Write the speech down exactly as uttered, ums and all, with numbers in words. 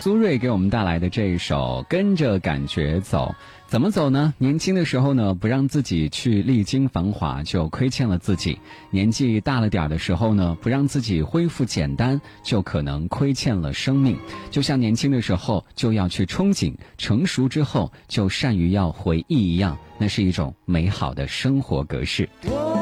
苏芮给我们带来的这一首跟着感觉走。怎么走呢？年轻的时候呢，不让自己去历经繁华，就亏欠了自己；年纪大了点的时候呢，不让自己恢复简单，就可能亏欠了生命。就像年轻的时候就要去憧憬，成熟之后就善于要回忆一样，那是一种美好的生活格式。